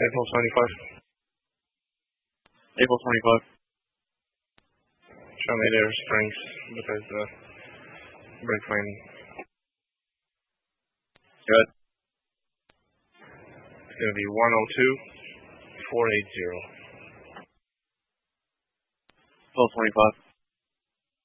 April 25. April 25. Show me their strength because break finding. Good. It's going to be 102,480. April 25.